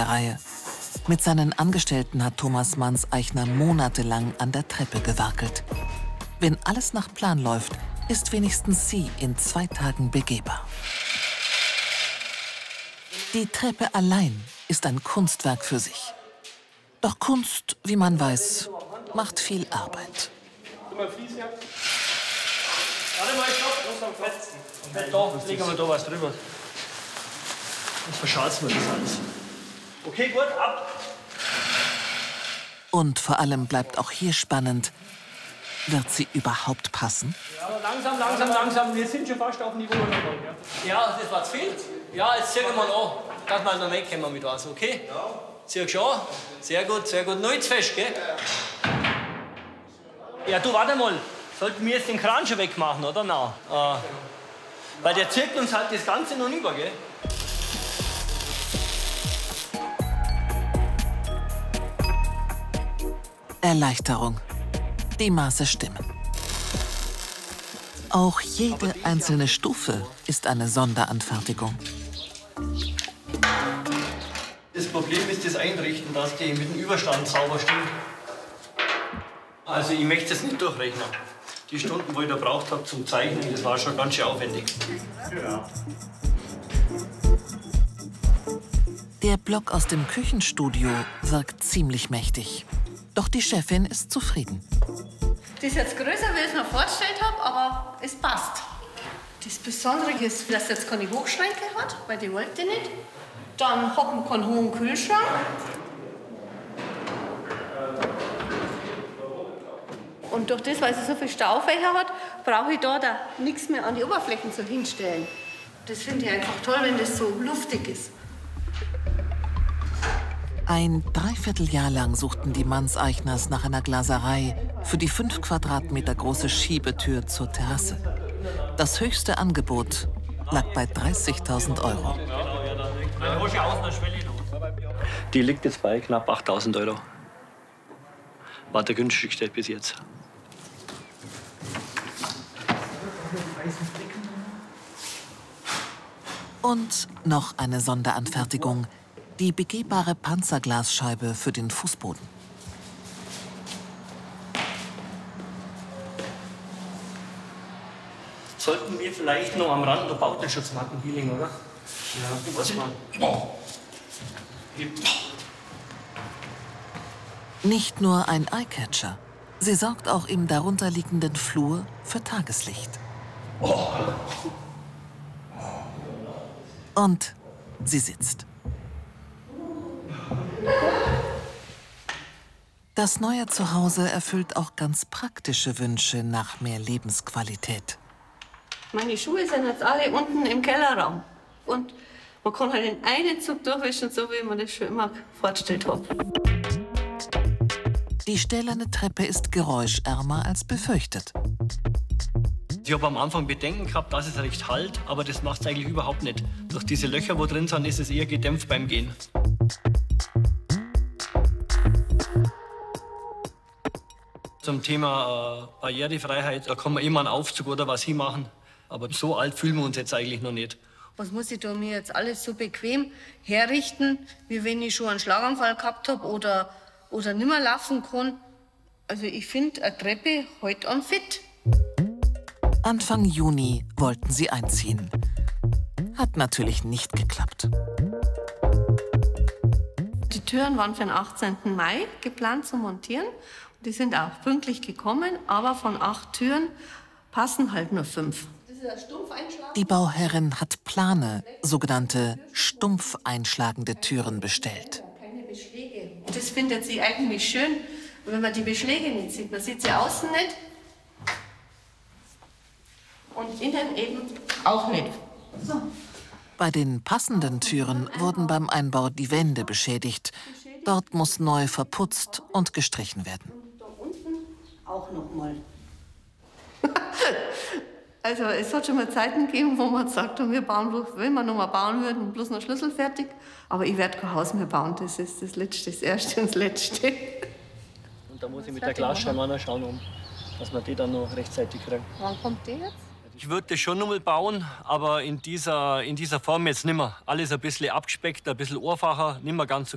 Reihe. Mit seinen Angestellten hat Thomas Manns-Eichner monatelang an der Treppe gewerkelt. Wenn alles nach Plan läuft, ist wenigstens sie in 2 Tagen begehbar. Die Treppe allein ist ein Kunstwerk für sich. Doch Kunst, wie man weiß, macht viel Arbeit. Warte mal, stopp, muss am fetzen. Da, legen wir da was drüber. Sonst verschalzen wir das alles. Okay, gut, ab. Und vor allem bleibt auch hier spannend, wird sie überhaupt passen? Ja, langsam. Wir sind schon fast auf dem Niveau. Ja, das war zu viel. Ja, jetzt ziehen wir mal an, dass wir noch wegkommen mit was, okay? Ja. Zieh schon. Sehr gut. Noch jetzt fest, gell? Ja, du, warte mal. Sollten wir jetzt den Kran schon wegmachen, oder? Nein. Weil der zirkt uns halt das Ganze noch über, gell? Erleichterung. Die Maße stimmen. Auch jede einzelne Stufe ist eine Sonderanfertigung. Das Problem ist das Einrichten, dass die mit dem Überstand sauber stehen. Also ich möchte es nicht durchrechnen. Die Stunden, wo ich da braucht habe zum Zeichnen, das war schon ganz schön aufwendig. Ja. Der Block aus dem Küchenstudio wirkt ziemlich mächtig. Doch die Chefin ist zufrieden. Das ist jetzt größer, wie ich es mir vorgestellt habe, aber es passt. Das Besondere ist, dass es jetzt keine Hochschränke hat, weil die wollte ich nicht. Dann hat man keinen hohen Kühlschrank. Und durch das, weil es so viele Staufächer hat, brauche ich da nichts mehr an die Oberflächen so hinstellen. Das finde ich einfach toll, wenn das so luftig ist. Ein Dreivierteljahr lang suchten die Manns-Eichners nach einer Glaserei für die 5 Quadratmeter große Schiebetür zur Terrasse. Das höchste Angebot lag bei 30.000 €. Die liegt jetzt bei knapp 8.000 €. War der günstigste bis jetzt. Und noch eine Sonderanfertigung. Die begehbare Panzerglasscheibe für den Fußboden. Sollten wir vielleicht noch am Rand noch Bautenschutzmatten hinlegen, oder? Ja, was mal. Nicht nur ein Eyecatcher. Sie sorgt auch im darunterliegenden Flur für Tageslicht. Und sie sitzt. Das neue Zuhause erfüllt auch ganz praktische Wünsche nach mehr Lebensqualität. Meine Schuhe sind jetzt alle unten im Kellerraum. Und man kann halt in einen Zug durchwischen, so wie man das schon immer vorgestellt hat. Die stählerne Treppe ist geräuschärmer als befürchtet. Ich habe am Anfang Bedenken gehabt, dass es recht halt, aber das macht es eigentlich überhaupt nicht. Durch diese Löcher, wo drin sind, ist es eher gedämpft beim Gehen. Zum Thema Barrierefreiheit, da kann man immer einen Aufzug oder was hinmachen. Aber so alt fühlen wir uns jetzt eigentlich noch nicht. Was muss ich da mir jetzt alles so bequem herrichten, wie wenn ich schon einen Schlaganfall gehabt habe oder nicht mehr laufen kann? Also ich finde eine Treppe heute an fit. Anfang Juni wollten sie einziehen. Hat natürlich nicht geklappt. Die Türen waren für den 18. Mai geplant zu montieren. Die sind auch pünktlich gekommen, aber von 8 Türen passen halt nur 5. Die Bauherrin hat Plane, sogenannte stumpf einschlagende Türen bestellt. Keine Beschläge. Das findet sie eigentlich schön, wenn man die Beschläge nicht sieht. Man sieht sie außen nicht und innen eben auch nicht. So. Bei den passenden Türen wurden beim Einbau die Wände beschädigt. Dort muss neu verputzt und gestrichen werden. Und da unten auch noch mal. Also es hat schon mal Zeiten gegeben, wo man sagt, wir bauen, wenn wir noch mal bauen würden, bloß noch Schlüssel fertig. Aber ich werde kein Haus mehr bauen, das ist das Letzte, das Erste und das Letzte. Und da muss ich mit der Glasscheibe noch schauen, dass wir die dann noch rechtzeitig kriegen. Wann kommt die jetzt? Ich würde das schon noch mal bauen, aber in dieser Form jetzt nicht mehr. Alles ein bisschen abgespeckt, ein bisschen einfacher, nicht mehr ganz so